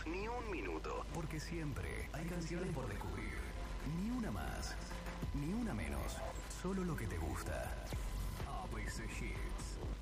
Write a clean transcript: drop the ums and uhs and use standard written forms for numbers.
ni un minuto, porque siempre hay canciones por descubrir. Ni una más, ni una menos, solo lo que te gusta. ABC Hits.